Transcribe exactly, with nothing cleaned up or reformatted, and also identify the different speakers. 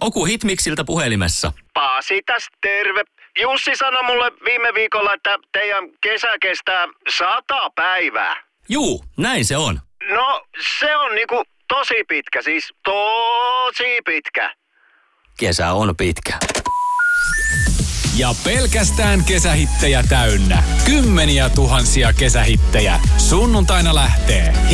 Speaker 1: Oku Hitmiksiltä puhelimessa.
Speaker 2: Pasi täs terve. Jussi sanoi mulle viime viikolla, että teidän kesä kestää sata päivää.
Speaker 1: Juu, näin se on.
Speaker 2: No, se on niinku tosi pitkä, siis tosi pitkä.
Speaker 1: Kesä on pitkä.
Speaker 3: Ja pelkästään kesähittejä täynnä. Kymmeniä tuhansia kesähittejä. Sunnuntaina lähtee